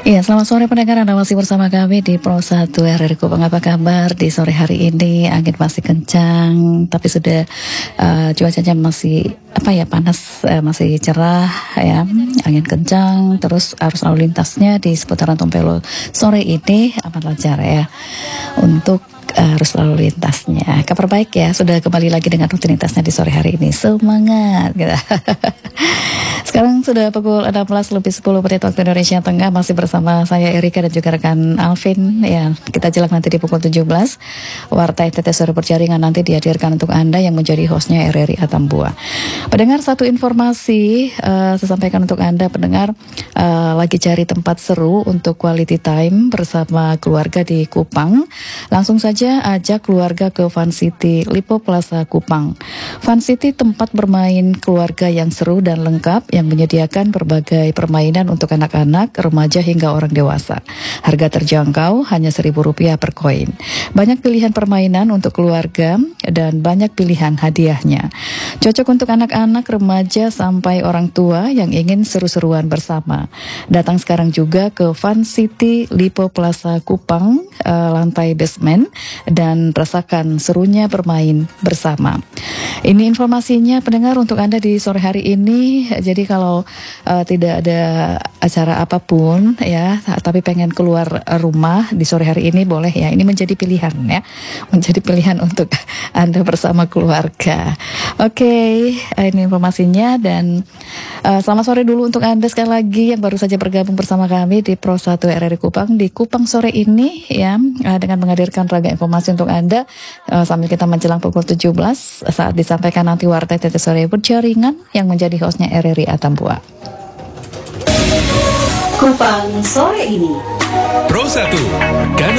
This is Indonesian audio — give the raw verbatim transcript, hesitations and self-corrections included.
Iya, selamat sore pendengar, Anda masih bersama kami di Pro satu R R I Kupang. Apa kabar di sore hari ini? Angin masih kencang, tapi sudah uh, cuacanya masih apa ya panas, uh, masih cerah ya, angin kencang. Terus arus lalu lintasnya di seputaran Tompelo sore ini aman lancar ya untuk arus lalu lintasnya. Kabar baik ya, sudah kembali lagi dengan rutinitasnya di sore hari ini. Semangat gitu. Sekarang sudah pukul enam belas lebih sepuluh menit waktu Indonesia Tengah. Masih bersama saya Erika dan juga rekan Alvin. Ya, kita jelang nanti di pukul tujuh belas. Warta N T T Sore Berjaringan nanti dihadirkan untuk Anda yang menjadi hostnya R R I Atambua. Pendengar, satu informasi uh, saya sampaikan untuk Anda pendengar, uh, lagi cari tempat seru untuk quality time bersama keluarga di Kupang. Langsung saja ajak keluarga ke Fun City Lipo Plaza Kupang. Fun City tempat bermain keluarga yang seru dan lengkap yang menyediakan berbagai permainan untuk anak-anak, remaja hingga orang dewasa. Harga terjangkau, hanya seribu rupiah per koin. Banyak pilihan permainan untuk keluarga dan banyak pilihan hadiahnya. Cocok untuk anak-anak, remaja sampai orang tua yang ingin seru-seruan bersama. Datang sekarang juga ke Fun City Lipo Plaza Kupang, uh, lantai basement, dan rasakan serunya bermain bersama. Ini informasinya pendengar untuk Anda di sore hari ini. Jadi kalau uh, tidak ada acara apapun ya, tapi pengen keluar rumah di sore hari ini boleh ya. Ini menjadi pilihan ya, menjadi pilihan untuk Anda bersama keluarga. Oke, okay, ini informasinya dan uh, selamat sore dulu untuk Anda sekali lagi yang baru saja bergabung bersama kami di Pro satu R R I Kupang di Kupang sore ini ya, uh, dengan menghadirkan ragam informasi untuk Anda uh, sambil kita menjelang pukul tujuh belas saat disampaikan nanti Warta N T T Sore Berjaringan yang menjadi hostnya R R I Atambua. Kupang sore ini Pro satu